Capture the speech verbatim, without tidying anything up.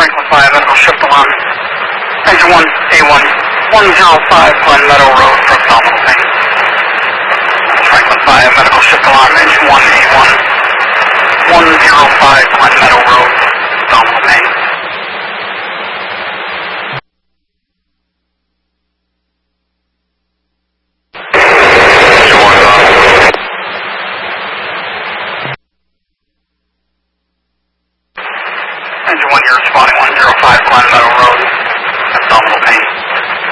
Franklin five, medical shift alarm. Engine one, A one, one zero five Glen Meadow Road for abdominal pain. Franklin five, medical shift alarm. Engine one, A one, one zero five Glen Meadow Road, abdominal pain.